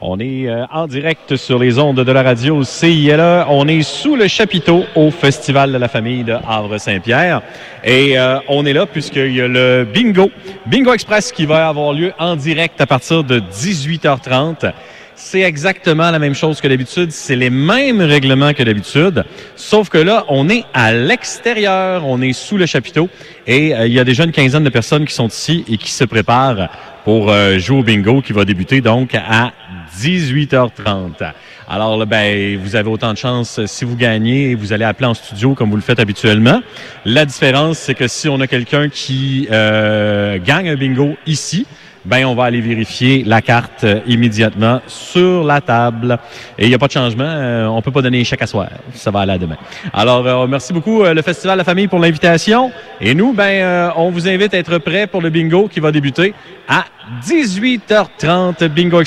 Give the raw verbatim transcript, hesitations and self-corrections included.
On est euh, en direct sur les ondes de la radio C I L A. On est sous le chapiteau au Festival de la famille de Havre-Saint-Pierre. Et euh, on est là puisqu'il y a le Bingo, Bingo Express qui va avoir lieu en direct à partir de dix-huit heures trente. C'est exactement la même chose que d'habitude. C'est les mêmes règlements que d'habitude. Sauf que là, on est à l'extérieur. On est sous le chapiteau. Et euh, il y a déjà une quinzaine de personnes qui sont ici et qui se préparent pour euh, jouer au bingo qui va débuter donc à dix-huit heures trente. Alors, là, ben, vous avez autant de chance si vous gagnez, vous allez appeler en studio comme vous le faites habituellement. La différence, c'est que si on a quelqu'un qui euh, gagne un bingo ici, ben on va aller vérifier la carte euh, immédiatement sur la table. Et il n'y a pas de changement. Euh, on peut pas donner un chèque à soir. Ça va aller à demain. Alors, euh, merci beaucoup, euh, le Festival de la famille, pour l'invitation. Et nous, ben, euh, on vous invite à être prêts pour le bingo qui va débuter à dix-huit heures trente. Bingo